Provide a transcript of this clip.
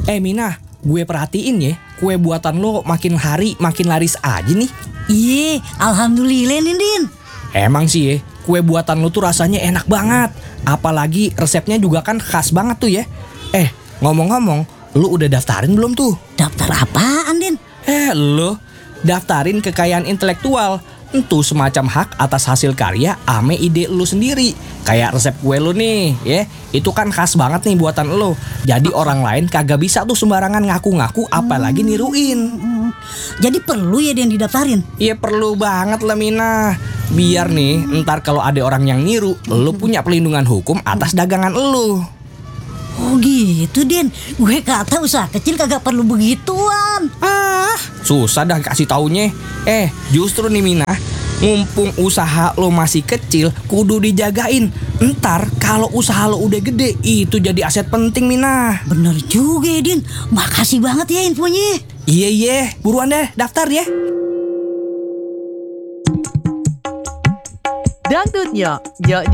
Mina, gue perhatiin ya, kue buatan lo makin hari makin laris aja nih. Iya, alhamdulillah nih Din. Emang sih ya, kue buatan lo tuh rasanya enak banget. Apalagi resepnya juga kan khas banget tuh ya. Ngomong-ngomong, lo udah daftarin belum tuh? Daftar apaan Din? Lo daftarin kekayaan intelektual. Itu semacam hak atas hasil karya ame ide lu sendiri. Kayak resep kue lu nih, ya. Itu kan khas banget nih buatan lu. Jadi orang lain kagak bisa tuh sembarangan ngaku-ngaku apalagi niruin. Jadi perlu ya Din didaftarin? Iya perlu banget lah Mina. Biar nih ntar kalau ada orang yang niru, lu punya pelindungan hukum atas dagangan lu. Oh gitu Din. Gue kata usaha kecil kagak perlu begituan. Susah dah kasih taunya. Justru nih Mina, mumpung usaha lo masih kecil, kudu dijagain. Ntar kalau usaha lo udah gede, itu jadi aset penting Mina. Bener juga ya Din. Makasih banget ya infonya. Iya, buruan deh daftar ya. Dangdutnya,